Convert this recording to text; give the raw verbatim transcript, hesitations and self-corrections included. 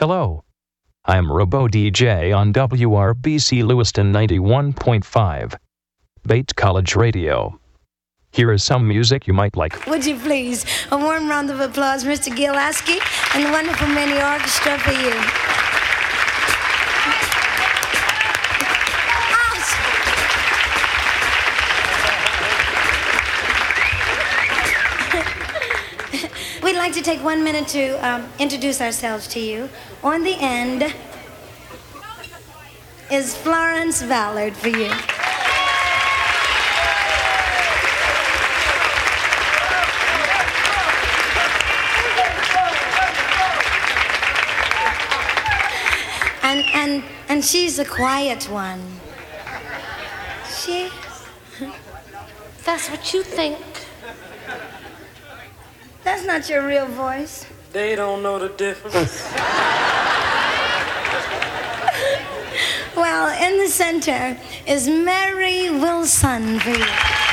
Hello, I'm Robo D J on W R B C Lewiston ninety-one point five, Bates College Radio. Here is some music you might like. Would you please, a warm round of applause, Mister Gilaski and the wonderful mini orchestra for you. We'd like to take one minute to um, introduce ourselves to you. On the end is Florence Ballard for you. And, and, and she's a quiet one. She... That's what you think. That's not your real voice. They don't know the difference. Well, in the center is Mary Wilson for you.